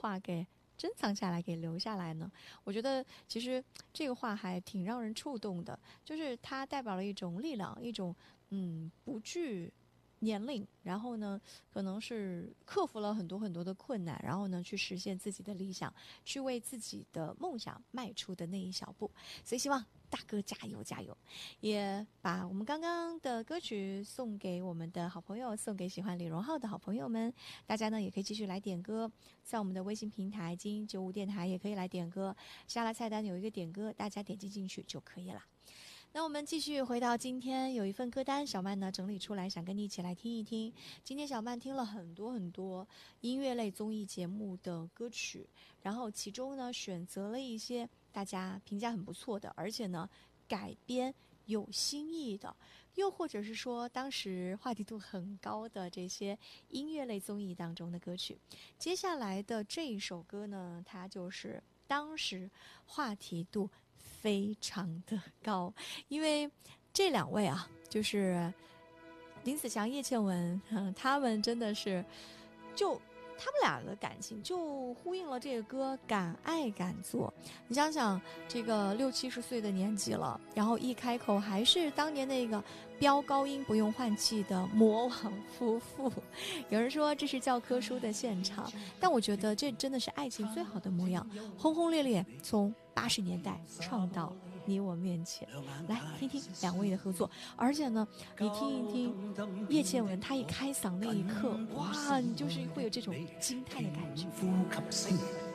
话给珍藏下来，给留下来呢？我觉得其实这个话还挺让人触动的，就是它代表了一种力量，一种不惧年龄，然后呢，可能是克服了很多很多的困难，然后呢，去实现自己的理想，去为自己的梦想迈出的那一小步。所以希望大哥加油加油！也把我们刚刚的歌曲送给我们的好朋友，送给喜欢李荣浩的好朋友们。大家呢也可以继续来点歌，在我们的微信平台精英95电台也可以来点歌，下拉菜单有一个点歌，大家点击进去就可以了。那我们继续回到今天，有一份歌单，小曼呢整理出来，想跟你一起来听一听。今天小曼听了很多很多音乐类综艺节目的歌曲，然后其中呢选择了一些大家评价很不错的，而且呢改编有新意的，又或者是说当时话题度很高的这些音乐类综艺当中的歌曲。接下来的这一首歌呢，它就是当时话题度非常的高，因为这两位啊，就是林子祥、叶倩文，他们真的是就。他们俩的感情就呼应了这个歌敢爱敢做。你想想，这个60、70岁的年纪了，然后一开口还是当年那个飙高音不用换气的魔王夫妇。有人说这是教科书的现场，但我觉得这真的是爱情最好的模样，轰轰烈烈从80年代唱到你我面前。来听听两位的合作，而且呢，你听一听叶倩文，她一开嗓那一刻，哇，你就是会有这种惊叹的感觉。 呼吸聲，